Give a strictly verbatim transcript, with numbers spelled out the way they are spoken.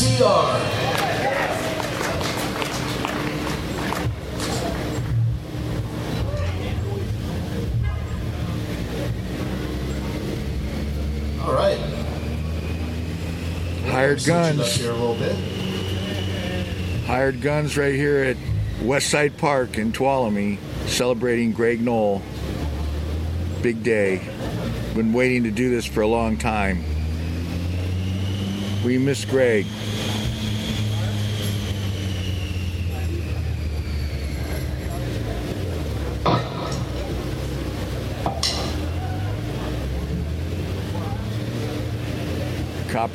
C R. All right. Hired Switch it up Guns. here a little bit. Hired Guns right here at Westside Park in Tuolumne, celebrating Greg Knoll. Big day. Been waiting to do this for a long time. We miss Greg.